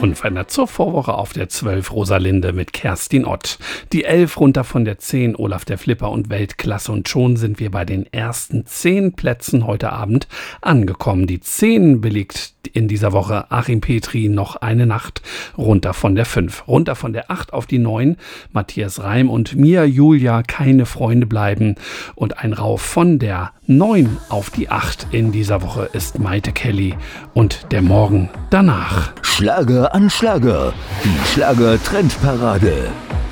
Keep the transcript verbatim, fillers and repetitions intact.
Unverändert zur Vorwoche auf der zwölf Rosalinde mit Kerstin Ott. Die elf runter von der zehn Olaf der Flipper und Weltklasse. Und schon sind wir bei den ersten zehn Plätzen heute Abend angekommen. Die zehn belegt in dieser Woche Achim Petri noch eine Nacht runter von der fünf. Runter von der acht auf die neun Matthias Reim und Mia Julia keine Freunde bleiben. Und ein Rauf von der neun auf die acht in dieser Woche ist Maite Kelly und der Morgen danach. Schlager an Schlager, die Schlager-Trendparade.